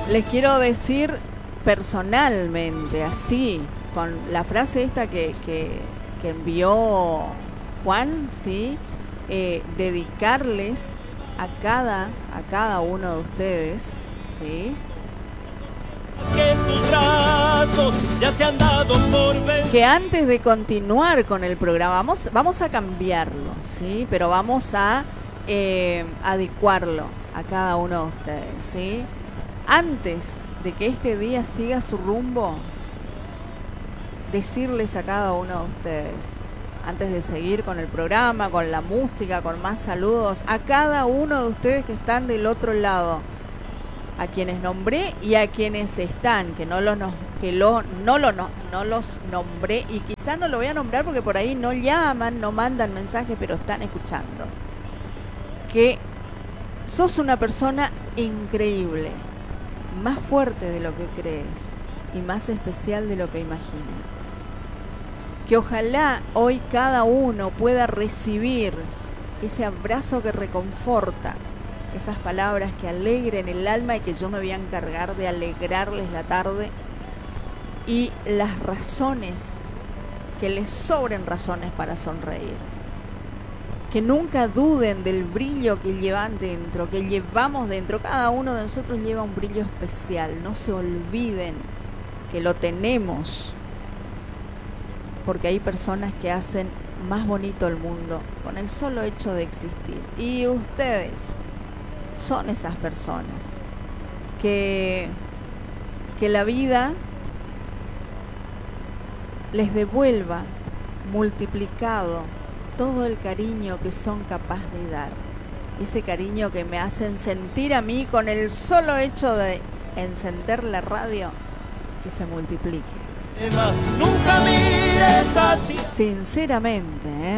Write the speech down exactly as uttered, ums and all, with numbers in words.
Les quiero decir personalmente, así, con la frase esta que, que, que envió Juan, ¿sí? Eh, dedicarles a cada, a cada uno de ustedes, ¿sí? Que tus brazos ya se han dado por vencer. Que antes de continuar con el programa, vamos, vamos a cambiarlo, ¿sí? Pero vamos a eh, adecuarlo a cada uno de ustedes, ¿sí? Antes de que este día siga su rumbo, decirles a cada uno de ustedes, antes de seguir con el programa, con la música, con más saludos, a cada uno de ustedes que están del otro lado, a quienes nombré y a quienes están, que no los no, que lo, no, lo, no, no los nombré y quizás no lo voy a nombrar porque por ahí no llaman, no mandan mensajes, pero están escuchando. Que sos una persona increíble, más fuerte de lo que crees y más especial de lo que imaginas. Que ojalá hoy cada uno pueda recibir ese abrazo que reconforta, esas palabras que alegren el alma y que yo me voy a encargar de alegrarles la tarde, y las razones, que les sobren razones para sonreír. Que nunca duden del brillo que llevan dentro, que llevamos dentro. Cada uno de nosotros lleva un brillo especial. No se olviden que lo tenemos, porque hay personas que hacen más bonito el mundo con el solo hecho de existir. Y ustedes son esas personas que, que la vida les devuelva multiplicado todo el cariño que son capaces de dar. Ese cariño que me hacen sentir a mí con el solo hecho de encender la radio, que se multiplique. Nunca mires así. Sinceramente, ¿eh?